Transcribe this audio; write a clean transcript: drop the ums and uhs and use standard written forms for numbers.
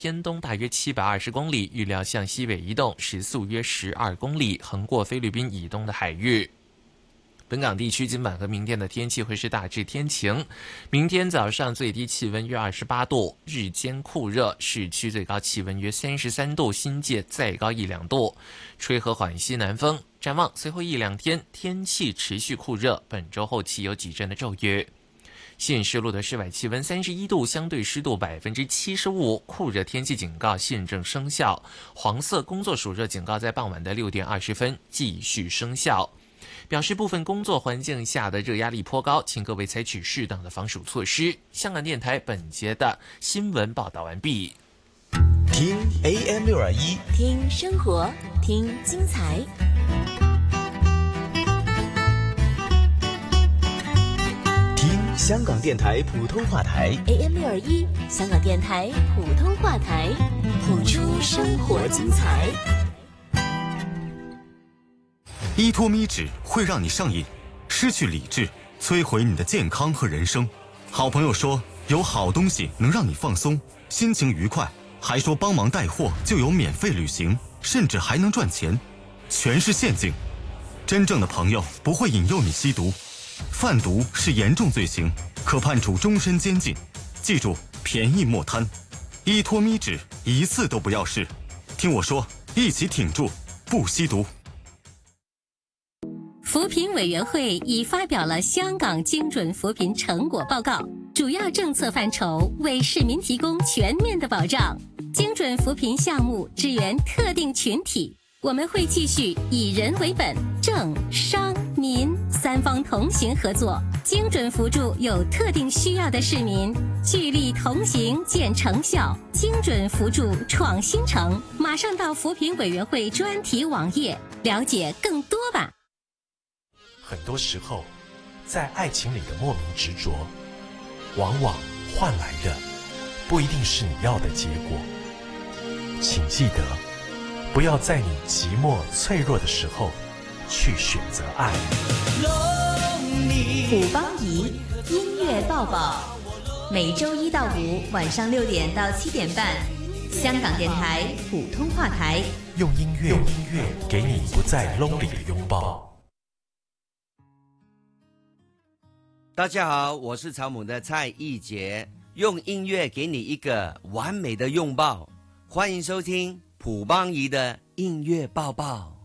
偏东大约720公里，预料向西北移动，时速约12公里，横过菲律宾以东的海域。本港地区今晚和明天的天气会是大致天晴，明天早上最低气温约28度，日间酷热，市区最高气温约33度，新界再高1-2度，吹和缓西南风。展望随后1-2天天气持续酷热，本周后期有几阵的骤雨。现时录的室外气温31度，相对湿度75%，酷热天气警告现正生效，黄色工作暑热警告在傍晚的6点20分继续生效。表示部分工作环境下的热压力颇高，请各位采取适当的防暑措施。香港电台本节的新闻报道完毕。 听 AM621， 听生活，听精彩。 听香港电台普通话台 AM621，香港电台普通话台，谱出生活精彩。 依托咪纸会让你上瘾，失去理智，摧毁你的健康和人生。好朋友说有好东西能让你放松，心情愉快，还说帮忙带货就有免费旅行，甚至还能赚钱，全是陷阱。真正的朋友不会引诱你吸毒，贩毒是严重罪行，可判处终身监禁。记住，便宜莫贪，依托咪纸一次都不要试。听我说，一起挺住，不吸毒。 扶贫委员会已发表了香港精准扶贫成果报告，主要政策范畴为市民提供全面的保障。精准扶贫项目支援特定群体，我们会继续以人为本，政商民三方同行合作，精准扶助有特定需要的市民，聚力同行见成效，精准扶助创新城。马上到扶贫委员会专题网页了解更多吧。 很多时候，在爱情里的莫名执着，往往换来的不一定是你要的结果。请记得，不要在你寂寞脆弱的时候去选择爱。 虎邦仪音乐抱抱，每周1到5晚上6点到7点半，香港电台普通话台， 用音乐给你不再 lonely 的拥抱。 大家好，我是草蜢的蔡义杰，用音乐给你一个完美的拥抱。欢迎收听普邦仪的音乐抱抱。